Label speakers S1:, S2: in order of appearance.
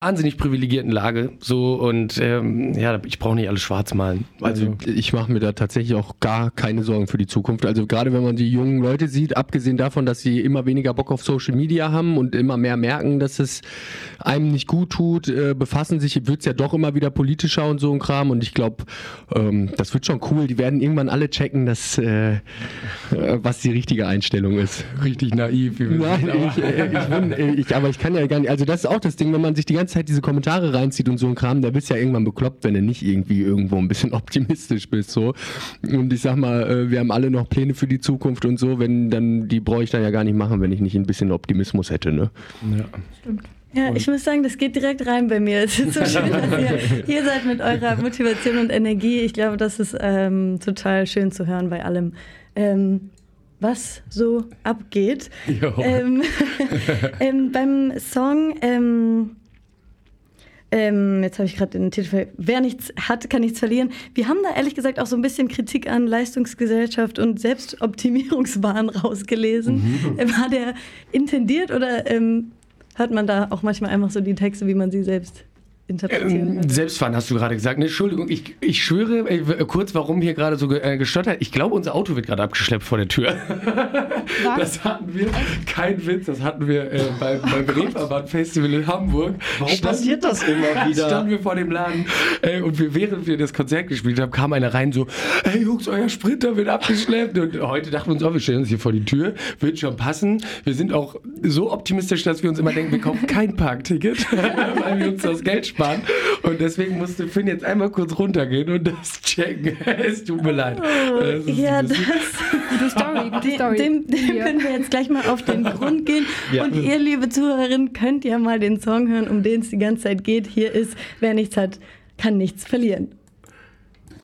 S1: wahnsinnig privilegierten Lage so und ich brauche nicht alles schwarz malen.
S2: Also ich mache mir da tatsächlich auch gar keine Sorgen für die Zukunft. Also gerade wenn man die jungen Leute sieht, abgesehen davon, dass sie immer weniger Bock auf Social Media haben und immer mehr merken, dass es einem nicht gut tut, befassen sich, wird es ja doch immer wieder politischer und so ein Kram und ich glaube, das wird schon cool. Die werden irgendwann alle checken, dass was die richtige Einstellung ist.
S1: Richtig naiv.
S2: Nein, aber ich kann ja gar nicht, also das ist auch das Ding, wenn man sich die ganze Zeit diese Kommentare reinzieht und so ein Kram, da bist du ja irgendwann bekloppt, wenn du nicht irgendwie irgendwo ein bisschen optimistisch bist, so. Und ich sag mal, wir haben alle noch Pläne für die Zukunft und so, die brauche ich dann ja gar nicht machen, wenn ich nicht ein bisschen Optimismus hätte, ne?
S3: Ja, stimmt. Ja, ich muss sagen, das geht direkt rein bei mir. Es ist so schön, dass ihr hier seid mit eurer Motivation und Energie. Ich glaube, das ist total schön zu hören bei allem, was so abgeht. Beim Song, jetzt habe ich gerade den Titel, wer nichts hat, kann nichts verlieren. Wir haben da ehrlich gesagt auch so ein bisschen Kritik an Leistungsgesellschaft und Selbstoptimierungswahn rausgelesen. War der intendiert oder hört man da auch manchmal einfach so die Texte, wie man sie selbst interpretieren kann?
S1: Selbstfahren hast du gerade gesagt. Ne, Entschuldigung, ich schwöre, kurz, warum hier gerade so gestottert. Ich glaube, unser Auto wird gerade abgeschleppt vor der Tür. Was? Das hatten wir, kein Witz, das hatten wir beim Reeperbahn-Festival in Hamburg.
S2: Warum passiert das immer wieder?
S1: Standen wir vor dem Laden und während wir das Konzert gespielt haben, kam einer rein so, hey Jungs, euer Sprinter wird abgeschleppt. Und heute dachten wir uns auch, wir stellen uns hier vor die Tür, wird schon passen. Wir sind auch so optimistisch, dass wir uns immer denken, wir kaufen kein Parkticket, weil wir uns das Geld sparen. Und deswegen musste Finn jetzt einmal kurz runtergehen und das checken. Es tut mir leid.
S3: Gute Story. Dem können wir jetzt gleich mal auf den Grund gehen. Ja. Und ihr, liebe Zuhörerinnen, könnt ja mal den Song hören, um den es die ganze Zeit geht. Hier ist, wer nichts hat, kann nichts verlieren.